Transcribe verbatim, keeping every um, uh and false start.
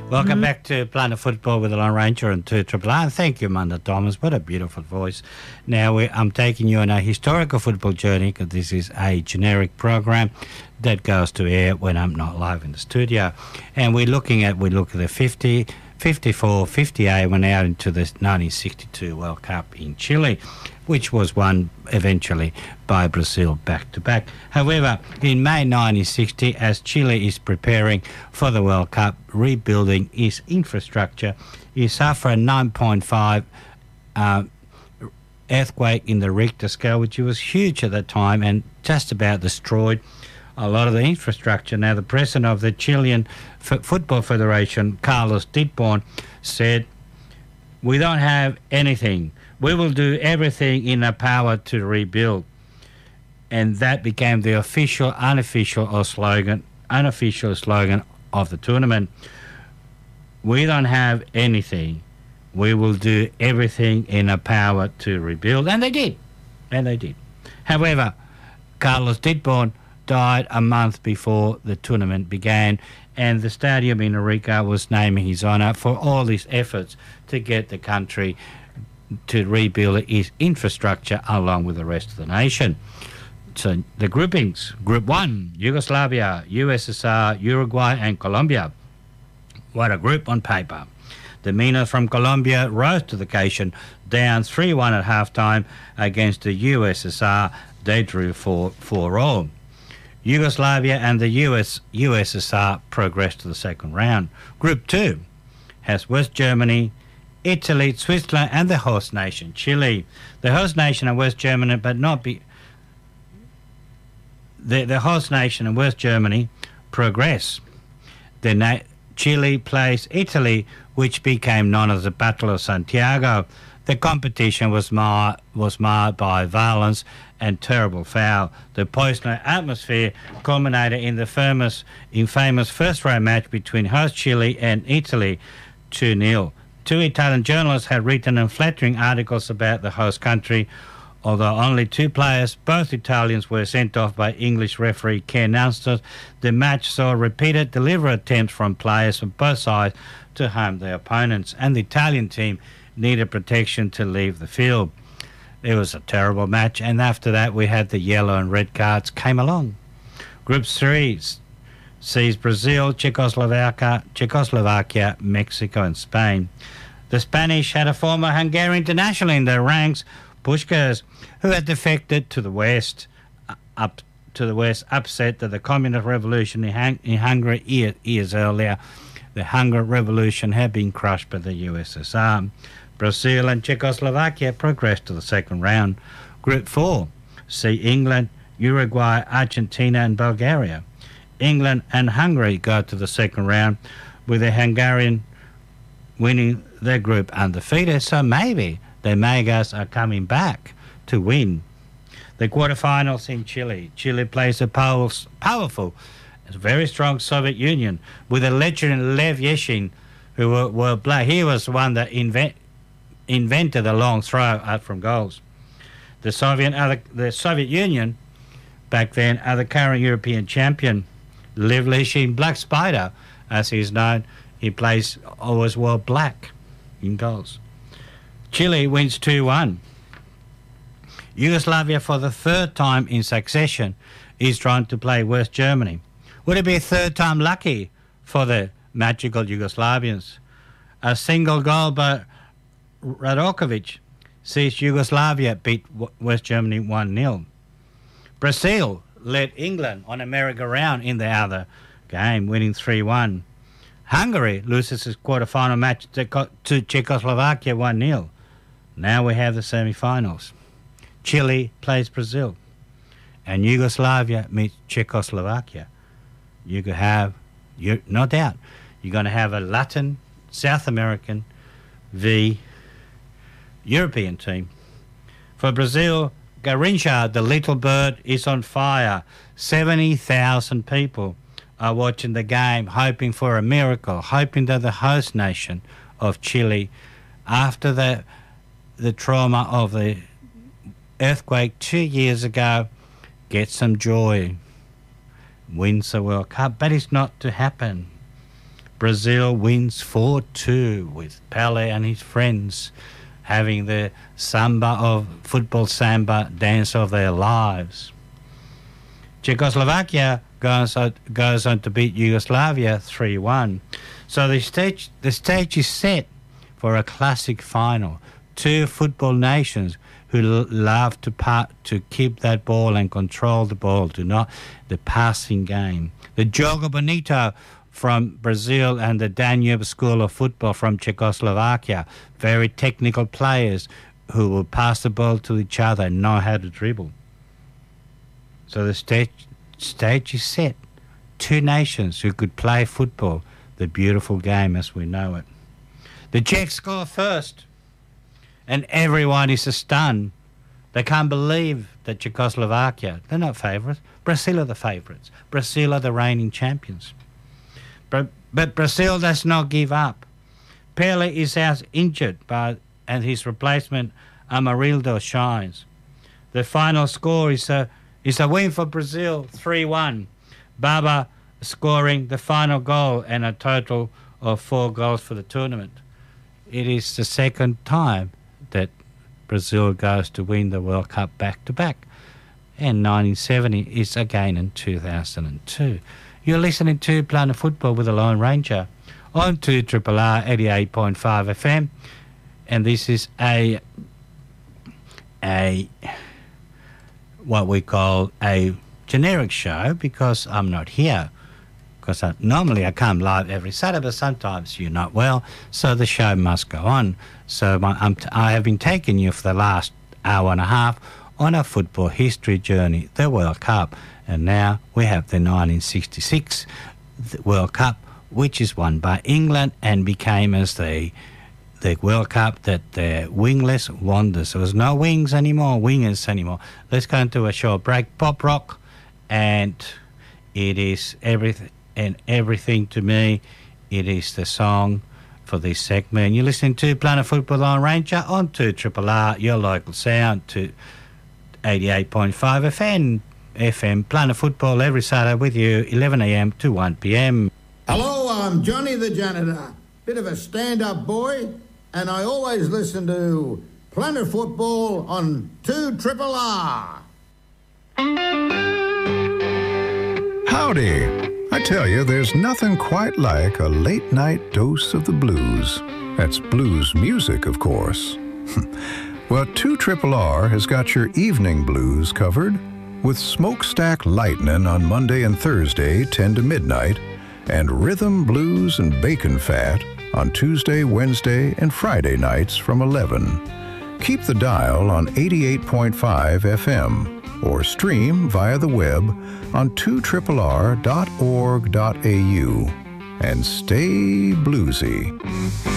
Welcome mm-hmm. back to Planet Football with the Lone Ranger and two Triple R. And thank you, Munda Thomas. What a beautiful voice. Now, we, I'm taking you on a historical football journey because this is a generic program that goes to air when I'm not live in the studio. And we're looking at, we look at the fifty, fifty-four, fifty-eight, went out into the nineteen sixty-two World Cup in Chile, which was won eventually by Brazil back-to-back. However, in May nineteen sixty, as Chile is preparing for the World Cup, rebuilding its infrastructure, it suffered a nine point five uh, earthquake in the Richter scale, which was huge at that time and just about destroyed a lot of the infrastructure. Now, the president of the Chilean F- Football Federation, Carlos Ditborn, said, "We don't have anything. We will do everything in our power to rebuild." And that became the official, unofficial or slogan, unofficial slogan of the tournament. We don't have anything. We will do everything in our power to rebuild. And they did. And they did. However, Carlos Ditborn died a month before the tournament began, and the stadium in Arica was naming his honour for all his efforts to get the country to rebuild its infrastructure along with the rest of the nation. So the groupings: Group one, Yugoslavia, U S S R, Uruguay and Colombia. What a group on paper. The Mina from Colombia rose to the occasion, down three one at halftime against the U S S R. They drew four all. Yugoslavia and the U S U S S R progressed to the second round. Group two has West Germany, Italy, Switzerland and the host nation, Chile. The host nation and West Germany, but not be... The, the host nation and West Germany progress. The na- Chile plays Italy, which became known as the Battle of Santiago. The competition was, mar- was marred by violence and terrible foul. The poisonous atmosphere culminated in the famous, infamous first-round match between host Chile and Italy, two nil. Two Italian journalists had written unflattering articles about the host country. Although only two players, both Italians, were sent off by English referee Ken Unsters, the match saw repeated deliberate attempts from players from both sides to harm their opponents, and the Italian team needed protection to leave the field. It was a terrible match, and after that we had the yellow and red cards came along. Group three sees Brazil, Czechoslovakia, Czechoslovakia, Mexico and Spain. The Spanish had a former Hungarian international in their ranks, Puskás, who had defected to the West, up to the West, upset that the Communist Revolution in, Hung- in Hungary year, years earlier. The Hungarian Revolution had been crushed by the U S S R. Brazil and Czechoslovakia progressed to the second round. Group four see England, Uruguay, Argentina and Bulgaria. England and Hungary go to the second round, with the Hungarian winning their group undefeated, so maybe the Magas are coming back to win. The quarterfinals in Chile. Chile plays a powerful, powerful, very strong Soviet Union with a legend Lev Yashin, who were, were black. He was the one that invent, invented a long throw out from goals. The Soviet, uh, the Soviet Union back then are the current European champion, Lev Yashin, Black Spider, as he's known. He plays always wore black in goals. Chile wins two one. Yugoslavia, for the third time in succession, is trying to play West Germany. Would it be a third time lucky for the magical Yugoslavians? A single goal by Radokovic sees Yugoslavia beat West Germany one nil. Brazil led England on a merry-go-round in the other game, winning three one. Hungary loses its quarter-final match to, to Czechoslovakia one nil. Now we have the semi-finals. Chile plays Brazil, and Yugoslavia meets Czechoslovakia. You could have, you, no doubt, you're going to have a Latin, South American v European team. For Brazil, Garrincha, the little bird, is on fire. seventy thousand people are watching the game, hoping for a miracle, hoping that the host nation of Chile, after the the trauma of the earthquake two years ago, gets some joy, wins the World Cup. But it's not to happen. Brazil wins four two with Pelé and his friends having the samba of football samba dance of their lives. Czechoslovakia goes on, goes on to beat Yugoslavia three one. So the stage the stage is set for a classic final. Two football nations who l- love to pa- to keep that ball and control the ball, to not the passing game. The Jogo Bonito from Brazil and the Danube School of Football from Czechoslovakia, very technical players who will pass the ball to each other and know how to dribble. So the stage stage is set. Two nations who could play football, the beautiful game as we know it. The Czechs score first, and everyone is stunned. They can't believe that Czechoslovakia, they're not favourites. Brazil are the favourites. Brazil are the reigning champions. But, but Brazil does not give up. Pelé is out injured, but, and his replacement, Amarildo, shines. The final score is a, is a win for Brazil, three one. Baba scoring the final goal and a total of four goals for the tournament. It is the second time that Brazil goes to win the World Cup back-to-back. And nineteen seventy is again in two thousand two. You're listening to Planet Football with the Lone Ranger on two R R R eighty-eight point five F M. And this is a, a what we call a generic show because I'm not here. Because I, normally I come live every Saturday, but sometimes you're not well, so the show must go on. So my, I'm t- I have been taking you for the last hour and a half on a football history journey, the World Cup. And now we have the nineteen sixty-six World Cup, which is won by England and became as the the World Cup that the wingless wonders. There was no wings anymore, wingers anymore. Let's go into a short break. Pop rock, and it is everything. And everything to me, it is the song for this segment. You're listening to Planet Football Lone Ranger on two R R R, your local sound, to eighty-eight point five F M, F M Planet Football every Saturday with you, eleven a.m. to one p.m. Hello, I'm Johnny the Janitor, bit of a stand-up boy, and I always listen to Planet Football on two R R R. Howdy. I tell you, there's nothing quite like a late-night dose of the blues. That's blues music, of course. Well, two R R R has got your evening blues covered with Smokestack Lightning on Monday and Thursday, ten to midnight, and Rhythm, Blues, and Bacon Fat on Tuesday, Wednesday, and Friday nights from eleven. Keep the dial on eighty-eight point five F M. Or stream via the web on two R R R dot org dot A U. And stay bluesy.